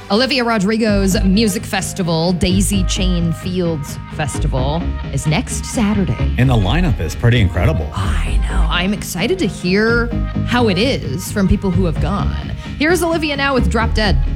Olivia Rodrigo's music festival, Daisy Chain Fields Festival, is next Saturday. And the lineup is pretty incredible. I know. I'm excited to hear how it is from people who have gone. Here's Olivia now with Drop Dead.